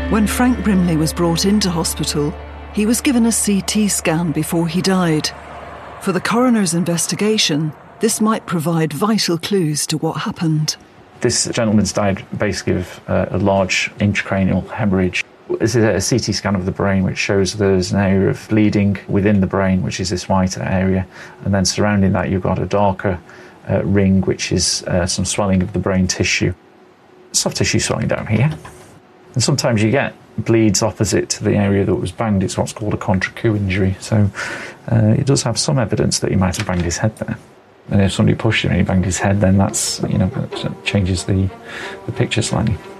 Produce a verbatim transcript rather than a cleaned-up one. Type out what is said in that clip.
When Frank Brimley was brought into hospital, he was given a C T scan before he died. For the coroner's investigation, this might provide vital clues to what happened. This gentleman's died basically of uh, a large intracranial hemorrhage. This is a C T scan of the brain which shows there's an area of bleeding within the brain, which is this white area, and then surrounding that you've got a darker uh, ring, which is uh, some swelling of the brain tissue. Soft tissue swelling down here. And sometimes you get bleeds opposite to the area that was banged. It's what's called a contre-coup injury. So uh, it does have some evidence that he might have banged his head there. And if somebody pushed him and he banged his head, then that's, you know, changes the, the picture slightly.